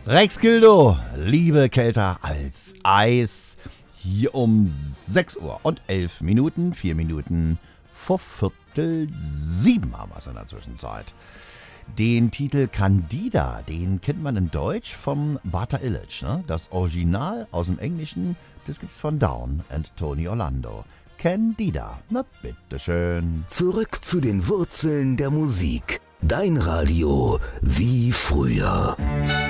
Rex Gildo, Liebe kälter als Eis. Hier um 6 Uhr und 11 Minuten, 4 Minuten vor Viertel 7 haben wir es in der Zwischenzeit. Den Titel Candida, den kennt man in Deutsch vom Bata Illich. Ne? Das Original aus dem Englischen, das gibt's von Down and Tony Orlando. Candida, na bitteschön. Zurück zu den Wurzeln der Musik. Dein Radio wie früher.